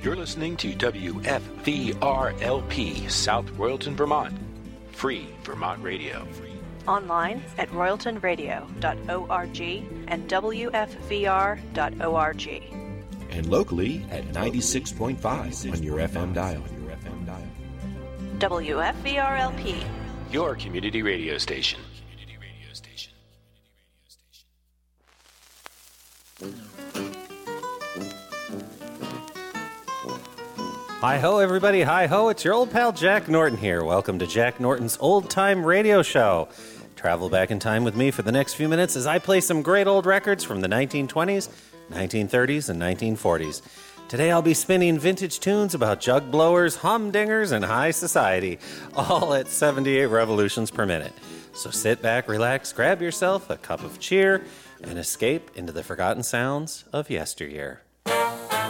You're listening to WFVRLP, South Royalton, Vermont. Free Vermont Radio. Online at royaltonradio.org and WFVR.org. And locally at 96.5 on your FM dial. WFVRLP, your community radio station. Hi-ho, everybody. Hi-ho. It's your old pal Jack Norton here. Welcome to Jack Norton's Old Time Radio Show. Travel back in time with me for the next few minutes as I play some great old records from the 1920s, 1930s, and 1940s. Today I'll be spinning vintage tunes about jug blowers, humdingers, and high society, all at 78 revolutions per minute. So sit back, relax, grab yourself a cup of cheer, and escape into the forgotten sounds of yesteryear.